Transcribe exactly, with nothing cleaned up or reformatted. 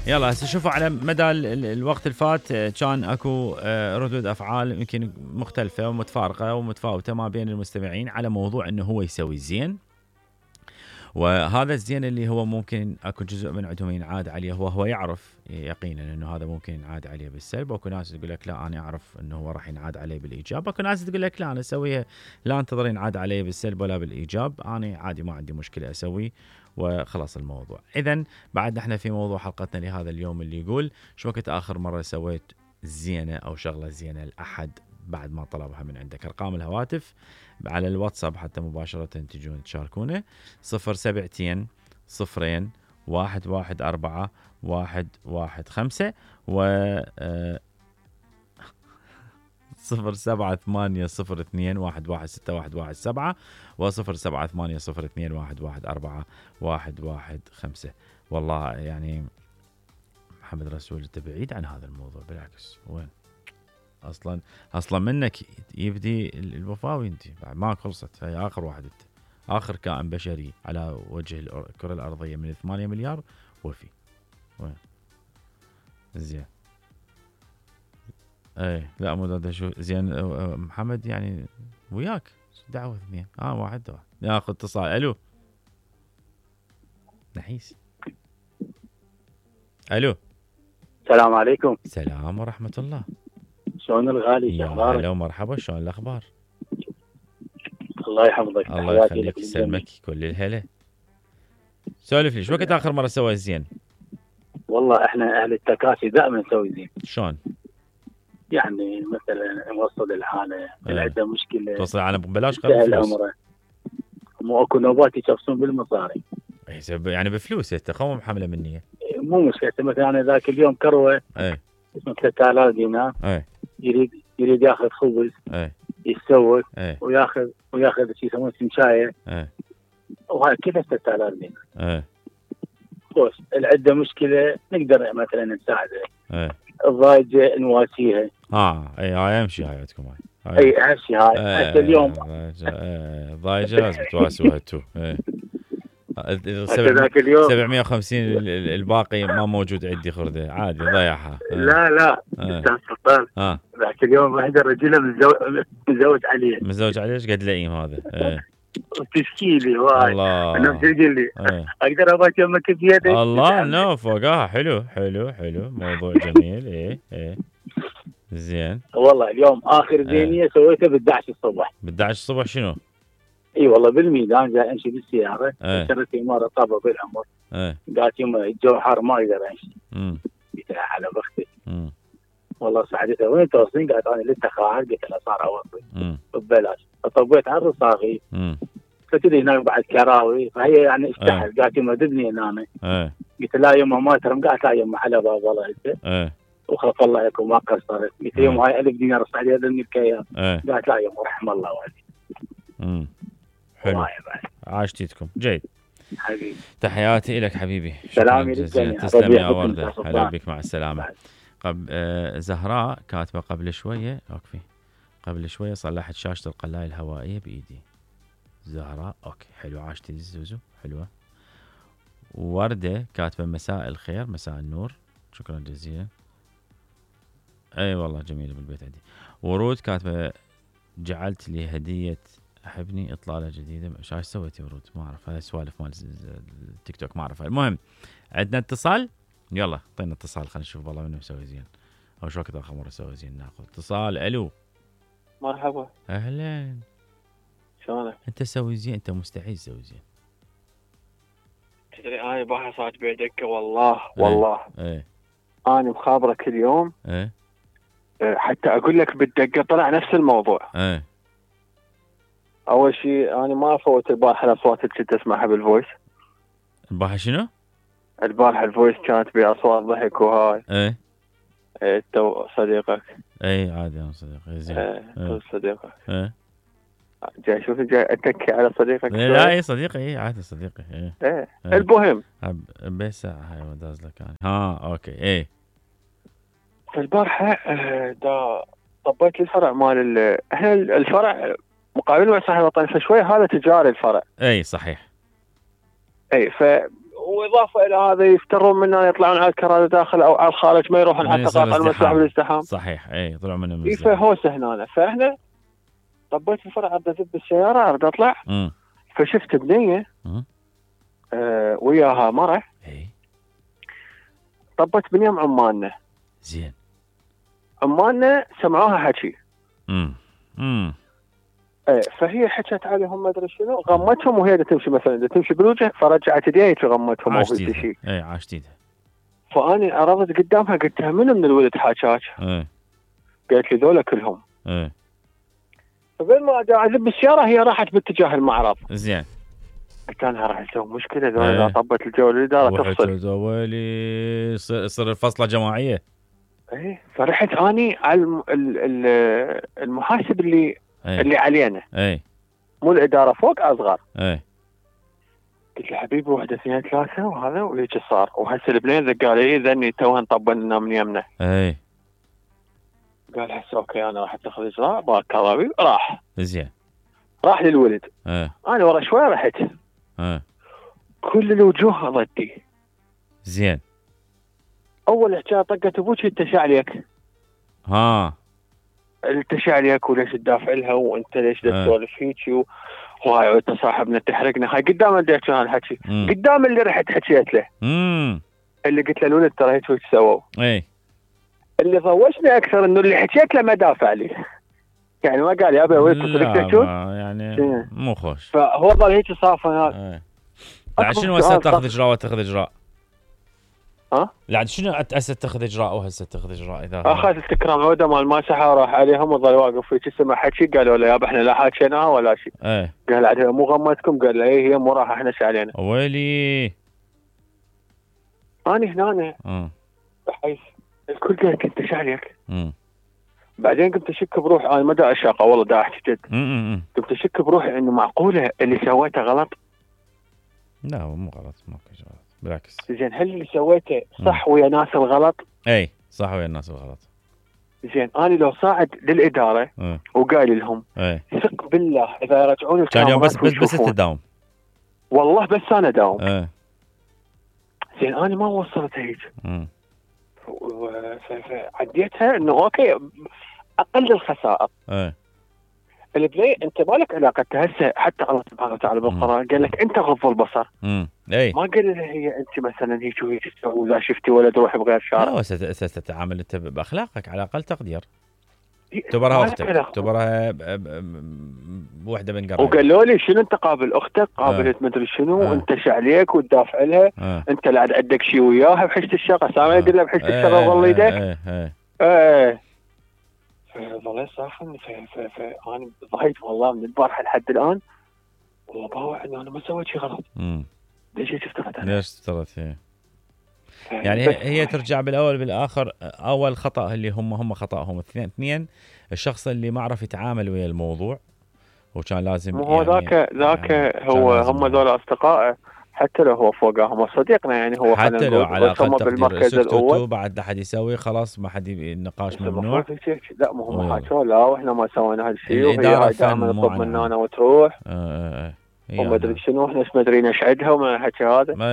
يلا هسه شوفوا على مدى ال- ال- الوقت الفات آه، كان اكو آه، ردود افعال يمكن مختلفه ومتفارقه ومتفاوته ما بين المستمعين على موضوع انه هو يسوي زين. وهذا الزين اللي هو ممكن اكو جزء من عندهم ينعاد عليه، هو هو يعرف يقينا انه هذا ممكن ينعاد عليه بالسلب، واكو ناس تقول لك لا انا اعرف انه هو راح ينعاد عليه بالايجاب، اكو ناس تقول لك لا انا اسويها لا انتظر ينعاد عليه بالسلب ولا بالايجاب، انا عادي ما عندي مشكله اسوي وخلص الموضوع. اذا بعد احنا في موضوع حلقتنا لهذا اليوم اللي يقول شو وقت اخر مره سويت زينه او شغله زينه لاحد بعد ما طلبها من عندك. ارقام الهواتف على الواتساب حتى مباشرة تجون تشاركونا صفر سبعتين صفرين واحد واحد أربعة واحد واحد خمسة و صفر سبعة ثمانية صفر اثنين واحد واحد ستة واحد واحد سبعة وصفر سبعة ثمانية صفر اثنين واحد واحد أربعة واحد واحد خمسة. والله يعني محمد رسول انت بعيد عن هذا الموضوع، بالعكس وين اصلا اصلا منك يبدي الوفاوي، انت بعد ما خلصت، هي اخر واحد انت اخر كائن بشري على وجه الكره الارضيه من ثمانية مليار وفي وين زين. ايه لا مو ده شو زين محمد يعني وياك دعوه اثنين اه واحد واحد ناخذ اتصال. الو نحيس. الو السلام عليكم. السلام ورحمه الله. شلون الغالي؟ يا شخبارك؟ هلا ومرحبا، شلون الاخبار؟ الله يحفظك. الله يخليك يسلمك كل الهلا. سولف لي شو وقت اخر مره سويت زين؟ والله احنا اهل التكاسي دائما نسوي زين. شلون؟ يعني مثلا نوصل الحاله اللي عنده مشكله توصل العالم ببلاش سهل قبل فلوس. امره. مو اكو نوبات يشخصون بالمصاري. يعني بفلوس انت قوم حمله مني. مو مشكله. مثلا انا ذاك اليوم كروه اي اسمه ثلاثة آلاف دينار. اي يريد يريد ياخذ خبز اي يتسوق اي وياخذ وياخذ شيء يسمونه سمشايه اي وهاي كلها ثلاثة آلاف دينار. اي خوش اللي عنده مشكله نقدر مثلا نساعده. اي الضايجه نواسيها. اه اي هاي امشي هاي عندكم هاي. اي اهم شيء هاي حتى اليوم ضايجه لازم تواسوها انتو. اي ذاك اليوم سبعمية وخمسين الباقي ما موجود عندي خرده عادي ضيعها. لا لا استاذ سلطان اه ذاك اليوم واحد رجل متزوج عليه. متزوج عليه ايش قد لئيم هذا؟ ايه تشكي لي واي الله انا يقول لي ايه. اقدر اباك يمك بيدك. الله نو فوقها. حلو حلو حلو موضوع جميل. ايه ايه زين. والله اليوم اخر زينيه ايه. سويتها بالدعش الصبح. بالدعش الصبح شنو؟ اي والله بالميدان جاي امشي بالسياره ايه. شرت اماره طابه بالعمر. ايه قالت يما الجو حار ما اقدر امشي. امم قلت لها على بختك. امم والله ساعدتها وين توصلين؟ قالت انا لسه خارج. قلت لها صار اوصل امم ببلاش. فطبيت على الرصاغي. امم فتدري هناك بعد كراوي فهي يعني اشتحت. قالت يما دبني هنا. ايه قلت لا يما ما ترم. قالت لا يما على باب الله انت. ايه وخلق الله يكون ما قصرت. قلت يما هاي ألف دينار السعوديه ذني الكيان. ايه قالت لا يما رحم الله والدي. امم حلو عاشتيتكم جيد حبيبي. تحياتي لك حبيبي. سلامي للجميع. تسلم يا ورده. هلا بك مع السلامه. قبل آه زهراء كاتبه قبل شويه اوكي قبل شويه صلحت شاشه القلايه الهوائيه بايدي. زهراء اوكي حلو عاشتي الزوزو حلوه. ورده كاتبه مساء الخير مساء النور شكرا جزيلا. اي والله جميله بالبيت عندي. ورود كاتبه جعلت لي هديه احبني اطلاله جديده. ايش سويتي ورود؟ ما اعرف هاي سوالف مال التيك توك ما اعرفها. المهم عندنا اتصال. يلا اعطينا اتصال خلينا نشوف والله منو مسوي زين او شو وقت اخر مره سوي زين. ناخذ اتصال. الو مرحبا اهلا شلونك؟ انت سوي زين انت مستحيل تسوي زين. تدري انا باحث صارت بيع دكه والله والله ايه انا مخابرك اليوم. ايه حتى اقول لك بالدقه طلع نفس الموضوع. ايه اول شيء انا ما فوت البارحه الاصوات اللي كنت اسمعها بالفويس. البارحه شنو؟ البارحه الفويس كانت باصوات ضحك وهاي. ايه ايه تو صديقك. ايه عادي انا صديقي زين. ايه تو صديقك. ايه جاي شوف جاي اتكي على صديقك. إيه لا اي صديقي ايه عادي صديقي. ايه ايه, إيه. المهم بس هاي وداز لك انا ها اوكي ايه. البارحه دا طبيت الفرع مال احنا الفرع مقابل مع صاحب الوطني فشوي هذا تجاري الفرع. اي صحيح. اي ف واضافه الى هذا يفترون منا يطلعون على الكراسي داخل او على الخارج، ما يروحون حتى قاطع المسرح بالازدحام. صحيح اي طلعوا منا من الزحام. فهوسه هنا، فاحنا طبيت الفرع ارد ادب بالسياره ارد اطلع م. فشفت بنيه آه وياها مره اي طبت بنيام عمالنا. زين. عمالنا سمعوها حكي. امم امم ايه فهي حكت عليهم ما ادري شنو، غمتهم وهي تمشي مثلا تمشي بالوجه فرجعت يديها غمتهم او شيء. اي عاشتيها. فاني عرضت قدامها قلت لها من من الولد حاجاك؟ ايه قالت لي ذولا كلهم. ايه فبين ما اذب بالسياره هي راحت باتجاه المعرض. زين. قلت لها راح نسوي مشكله ذولا اذا طبت الجو الاداره تفصل. ويلي يصير الفصله جماعيه. ايه فرحت اني على المحاسب اللي أيه. اللي علينا. اي مو الاداره فوق اصغر. اي قلت له حبيبي واحده اثنين ثلاثه وهذا وهيك صار، وهسه البنين قال لي ذني توهن طبنا من يمنا. اي قال هسه اوكي انا راح اتخذ اجراء بارك الله فيك. راح زين راح للولد. ايه انا ورا شوي رحت. ايه كل الوجوه ضدي. زين. اول حكايه طقت ابوك التشاع عليك. ها التشاع عليك وليش تدافع لها وانت ليش تسولف هيك وهاي وانت صاحبنا تحرقنا. هاي قدام اللي كان الحكي مم. قدام اللي رحت حكيت له. امم اللي قلت له الولد ترى هيك وهيك سووا. اي اللي ضوجني اكثر انه اللي حكيت له ما دافع لي. يعني ما قال يا ابي وين كنت تحكون يعني مو خوش. فهو ظل هيك صافن. ايه بعد شنو هسه تاخذ اجراء وتاخذ اجراء؟ ها؟ بعد شنو هسه تاخذ اجراء وهسه تاخذ اجراء اذا اخذ استكرام عوده مال الماسحه وراح عليهم وظل واقف فيك سمع حكي. قالوا له يابا احنا لا حكيناها ولا شيء. ايه قال عاد مو غمتكم؟ قال له ايه هي مو راح احنا ايش علينا. ويلي اني هنا امم بحيث الكل قال انت ايش عليك؟ امم بعدين قمت اشك بروحي انا ما دا اشاقه والله دا احكي جد. امم قمت اشك بروحي انه معقوله اللي سويته غلط. لا مو غلط ماكو غلط بالعكس. زين هل اللي سويته صح ويا ناس الغلط؟ اي صح ويا الناس الغلط. زين انا لو صاعد للاداره ايه. وقايل لهم ايه. ثق بالله اذا يرجعون كان يوم بس بس بس تداوم. والله بس انا داوم. ايه. زين انا ما وصلت هيك. امم عديتها انه اوكي اقل الخسائر. ايه. البلاي انت مالك علاقه هسه حتى الله سبحانه وتعالى بالقران قال لك انت غض البصر. امم اي ما قال لها هي انت مثلا هيك وهيك تسوي لا شفتي ولد روحي بغير شارع. لا ستتعامل انت باخلاقك على اقل تقدير. اعتبرها اختك اعتبرها بوحده من قرايبك. وقالوا لي شنو انت قابل اختك قابلت آه. مدري شنو آه. وانت شعليك وتدافع لها. آه. انت لا عندك شيء وياها بحشة الشقه سامع يقول لها بحشة الشقه والله يدك. ايه ايه ايه فظليت صاحن فانا ضحيت والله من البارحه لحد الان وباوع انه انا ما سويت شيء غلط. امم ليش افترضت ليش افترضت هي يعني هي, هي ترجع بالاول بالاخر. اول خطا اللي هم هم خطاهم اثنين اثنين الشخص اللي ما عرف يتعامل ويا الموضوع وكان لازم هو ذاك يعني ذاك يعني هو هم ذول اصدقائه حتى لو هو فوقهم صديقنا يعني هو حتى لو على اقل بالمركز الاول بعد لا حد يسوي خلاص ما حد النقاش ممنوع. لا مو هم حكوا لا واحنا ما سوينا هالشيء وهي دائما تطلب مننا وتروح اه اه وما ادري شنو احنا ايش مدرينا ايش عندها وما حكي هذا.